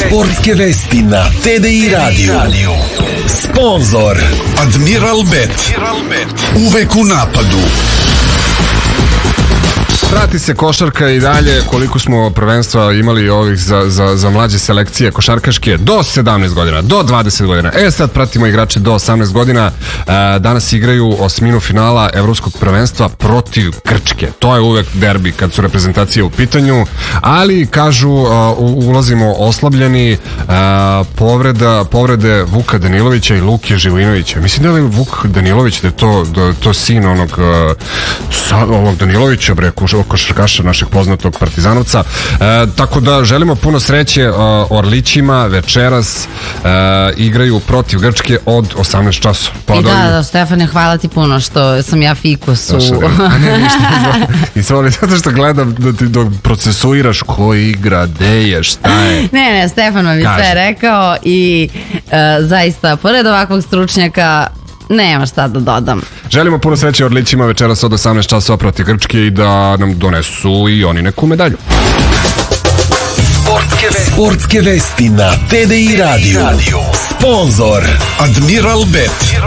Sportske vesti na TDI Radio. Sponzor Admiral Bet. Uvek u napadu. Prati se košarka i dalje, koliko smo prvenstva imali ovih za mlađe selekcije košarkaške do 17 godina, do 20 godina. Sad pratimo igrače do 18 godina. Danas igraju osminu finala evropskog prvenstva protiv Grčke. To je uvek derbi kad su reprezentacije u pitanju, ali kažu ulazimo oslabljeni, povrede Vuka Danilovića i Luke Živojinovića. Mislim da je Vuk Danilović, da je to sin onog Danilovića, košarkaša našeg poznatog Partizanovca. Tako da želimo puno sreće Orlićima. Večeras igraju protiv Grčke od 18 časova. I da, Stefane, hvala ti puno što sam ja fikus u... Ne, ništa. Zato što gledam da procesuiraš ko igra, gde je, šta je. Ne, Stefan vam je sve rekao i zaista, pored ovakvog stručnjaka, nema šta da dodam. Želimo puno sreće Orlićima večeras od 18 časova protiv Grčke i da nam donesu i oni neku medalju. Sportske vesti na TDI Radio. Sponzor Admiral Bet.